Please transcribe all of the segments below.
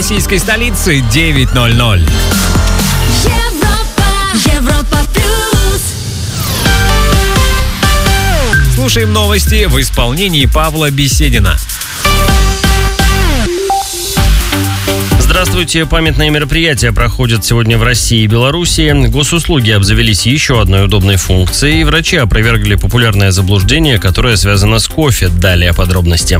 российской столицы 9:00. Европа плюс. Слушаем новости в исполнении Павла Беседина. Здравствуйте. Памятные мероприятия проходят сегодня в России и Беларуси. Госуслуги обзавелись еще одной удобной функцией. Врачи опровергли популярное заблуждение, которое связано с кофе. Далее подробности.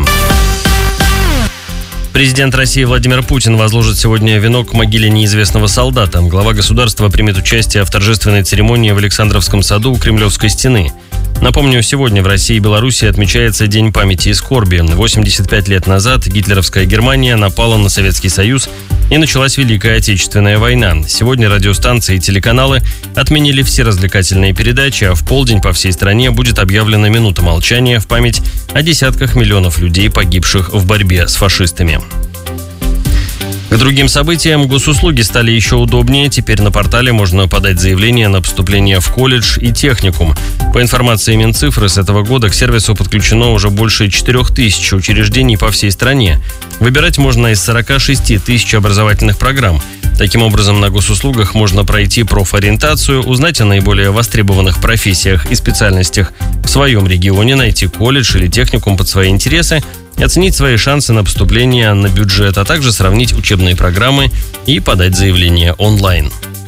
Президент России Владимир Путин возложит сегодня венок к могиле неизвестного солдата. Глава государства примет участие в торжественной церемонии в Александровском саду у Кремлевской стены. Напомню, сегодня в России и Беларуси отмечается День памяти и скорби. 85 лет назад гитлеровская Германия напала на Советский Союз и началась Великая Отечественная война. Сегодня радиостанции и телеканалы отменили все развлекательные передачи, а в полдень по всей стране будет объявлена минута молчания в память о десятках миллионов людей, погибших в борьбе с фашистами. К другим событиям госуслуги стали еще удобнее. Теперь на портале можно подать заявление на поступление в колледж и техникум. По информации Минцифры, с этого года к сервису подключено уже больше 4000 учреждений по всей стране. Выбирать можно из 46 тысяч образовательных программ. Таким образом, на госуслугах можно пройти профориентацию, узнать о наиболее востребованных профессиях и специальностях в своем регионе, найти колледж или техникум под свои интересы, оценить свои шансы на поступление на бюджет, а также сравнить учебные программы и подать заявление онлайн.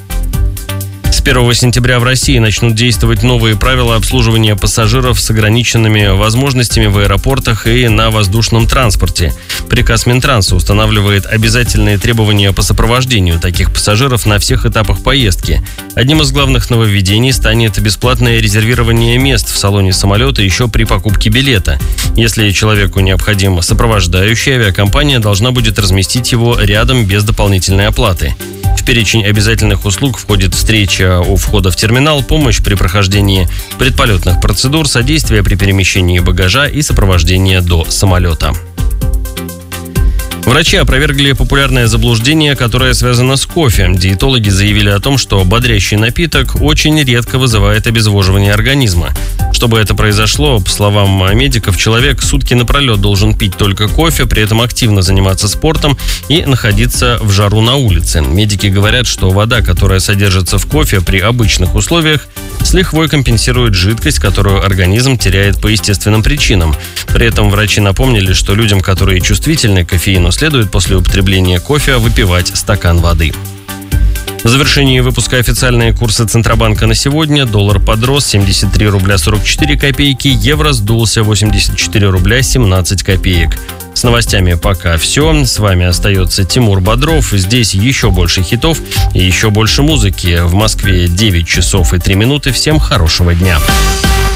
С 1 сентября в России начнут действовать новые правила обслуживания пассажиров с ограниченными возможностями в аэропортах и на воздушном транспорте. Приказ Минтранса устанавливает обязательные требования по сопровождению таких пассажиров на всех этапах поездки. Одним из главных нововведений станет бесплатное резервирование мест в салоне самолета еще при покупке билета. Если человеку необходим сопровождающий, авиакомпания должна будет разместить его рядом без дополнительной оплаты. В перечень обязательных услуг входит встреча у входа в терминал, помощь при прохождении предполетных процедур, содействие при перемещении багажа и сопровождение до самолета. Врачи опровергли популярное заблуждение, которое связано с кофе. Диетологи заявили о том, что бодрящий напиток очень редко вызывает обезвоживание организма. Чтобы это произошло, по словам медиков, человек сутки напролет должен пить только кофе, при этом активно заниматься спортом и находиться в жару на улице. Медики говорят, что вода, которая содержится в кофе при обычных условиях, с лихвой компенсирует жидкость, которую организм теряет по естественным причинам. При этом врачи напомнили, что людям, которые чувствительны к кофеину, следует после употребления кофе выпивать стакан воды. В завершении выпуска официальные курсы Центробанка на сегодня. Доллар подрос 73 рубля 44 копейки, евро сдулся 84 рубля 17 копеек. С новостями пока все. С вами остается Тимур Бодров. Здесь еще больше хитов и еще больше музыки. В Москве 9 часов и 3 минуты. Всем хорошего дня.